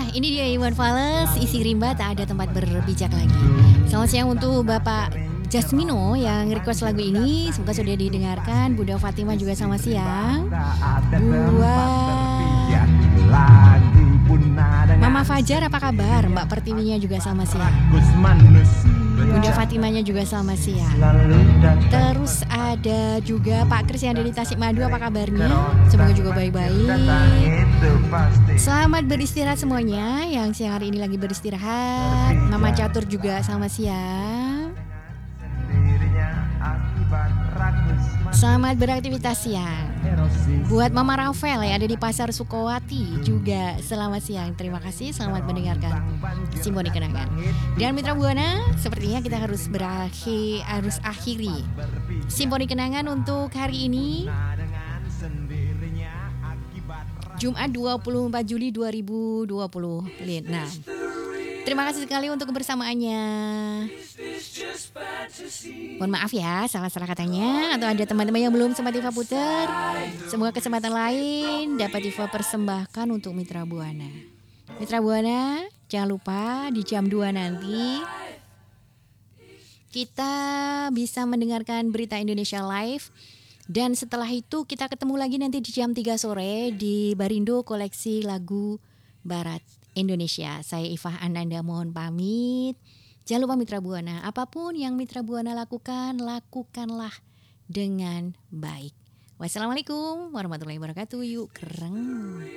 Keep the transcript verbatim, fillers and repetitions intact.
ini dia Iwan Fals, isi rimba tak ada tempat berpijak lagi. Selamat siang untuk Bapak Jasmino yang request lagu ini. Semoga sudah didengarkan. Bunda Fatima juga selamat siang. Buat Mama Fajar apa kabar? Mbak Pertiwinya juga selamat siang. Bunda Fatimanya juga selamat siang. Terus ada juga Pak Kris yang ada di Tasikmadu, apa kabarnya? Semoga juga baik-baik. Selamat beristirahat semuanya yang siang hari ini lagi beristirahat. Mama Catur juga selamat siang. Selamat beraktivitas siang. Buat Mama Rafael yang ada di Pasar Sukowati juga selamat siang. Terima kasih, selamat mendengarkan Simfoni Kenangan. Dan Mitra Buana, sepertinya kita harus berakhir harus akhiri Simfoni Kenangan untuk hari ini, Jumat dua puluh empat Juli dua ribu dua puluh. Nah, terima kasih sekali untuk kebersamaannya. Mohon maaf ya, salah-salah katanya. Atau ada teman-teman yang belum sempat Diva puter. Semoga kesempatan lain dapat Diva persembahkan untuk Mitra Buana. Mitra Buana, jangan lupa di jam dua nanti kita bisa mendengarkan berita Indonesia Live. Dan setelah itu kita ketemu lagi nanti di jam tiga sore di Barindo Koleksi Lagu Barat Indonesia. Saya Ifah Ananda mohon pamit. Jangan lupa Mitra Buana, apapun yang Mitra Buana lakukan, lakukanlah dengan baik. Wassalamualaikum warahmatullahi wabarakatuh. Yuk kereng.